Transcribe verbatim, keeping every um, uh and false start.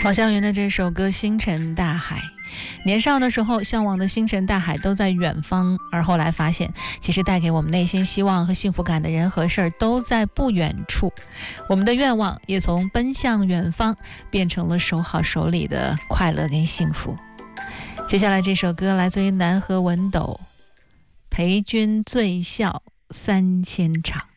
黄湘云的这首歌《星辰大海》，年少的时候向往的星辰大海都在远方，而后来发现其实带给我们内心希望和幸福感的人和事儿都在不远处，我们的愿望也从奔向远方变成了守好手里的快乐跟幸福。接下来这首歌来自于南河文斗，陪君醉笑三千场。